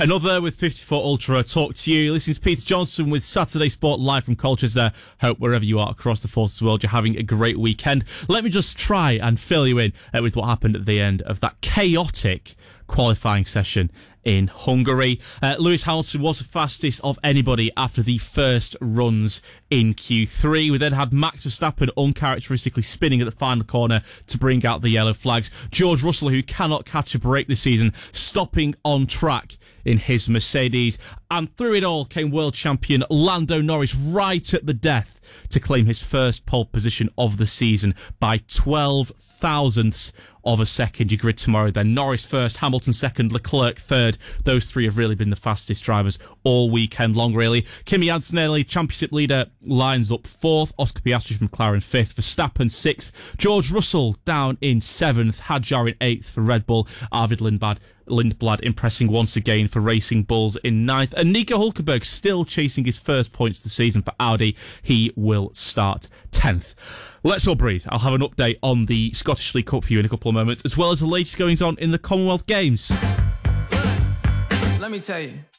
Another with 54 Ultra talk to you. Listening to Peter Johnson with Saturday Sport live from Colchester. Hope wherever you are across the Forces world, you're having a great weekend. Let me just try and fill you in with what happened at the end of that chaotic qualifying session in Hungary. Lewis Hamilton was the fastest of anybody after the first runs in Q3. We then had Max Verstappen uncharacteristically spinning at the final corner to bring out the yellow flags. George Russell, who cannot catch a break this season, stopping on track in his Mercedes. And through it all came world champion Lando Norris right at the death to claim his first pole position of the season by 12 thousandths of a second. You grid tomorrow then. Norris first, Hamilton second, Leclerc third. Those three have really been the fastest drivers all weekend long, really. Kimi Antonelli, championship leader, lines up fourth. Oscar Piastri from McLaren fifth. Verstappen sixth. George Russell down in seventh. Hadjar in eighth for Red Bull. Arvid Lindblad impressing once again for Racing Bulls in ninth. And Nico Hulkenberg still chasing his first points of the season for Audi. He will start 10th. Let's all breathe. I'll have an update on the Scottish League Cup for you in a couple of moments, as well as the latest goings on in the Commonwealth Games. Let me tell you.